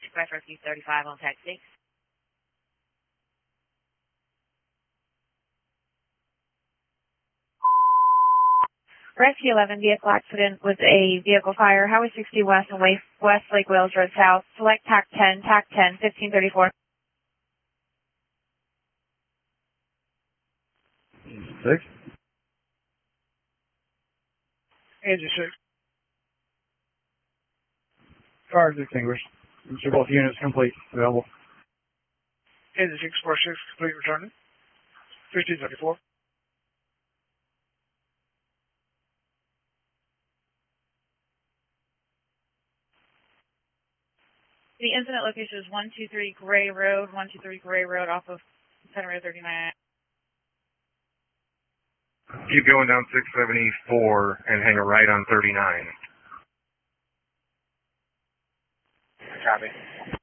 Express Rescue 35 on taxi. Rescue 11 vehicle accident was a vehicle fire, Highway 60 West and West Lake Wales Road South. Select TAC 10, 1534. 6. Engine 6. Fire is extinguished. Both units complete. Available. Engine 646 complete returning. 1534. The incident location is 123 Gray Road, off of Center Road 39. Keep going down 674 and hang a right on 39. Copy.